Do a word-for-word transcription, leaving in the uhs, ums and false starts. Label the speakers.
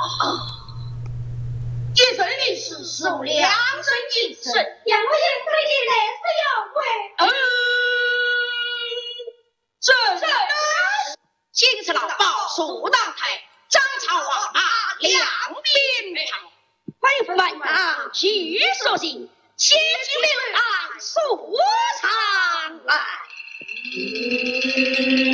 Speaker 1: 一生一世受两生一世，
Speaker 2: 杨老爷对你来是有亏。
Speaker 1: 嗯，这这金次郎报蜀当台，张朝王马两边跑，吩咐万郎去所行，先进令郎速上来。